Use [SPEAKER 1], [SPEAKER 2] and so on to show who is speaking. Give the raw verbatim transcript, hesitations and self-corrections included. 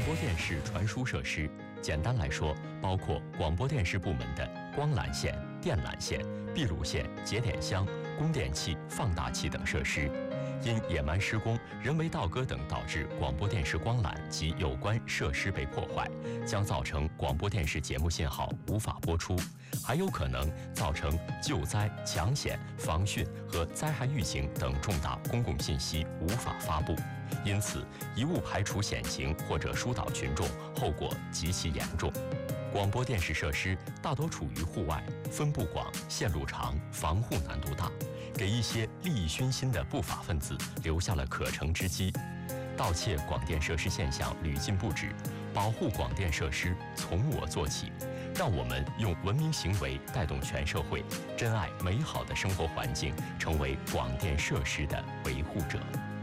[SPEAKER 1] 播电视传输设施，简单来说，包括广播电视部门的光缆线、电缆线、闭路线、节点箱、供电器、放大器等设施。因野蛮施工、人为倒割等导致广播电视光缆及有关设施被破坏，将造成广播电视节目信号无法播出，还有可能造成救灾、抢险、防汛和灾害预警等重大公共信息无法发布。因此，一误排除险情或者疏导群众，后果极其严重。广播电视设施大多处于户外，分布广、线路长，防护难度大，给一些利益熏心的不法分子留下了可乘之机。盗窃广电设施现象屡禁不止，保护广电设施从我做起，让我们用文明行为带动全社会，珍爱美好的生活环境，成为广电设施的维护者。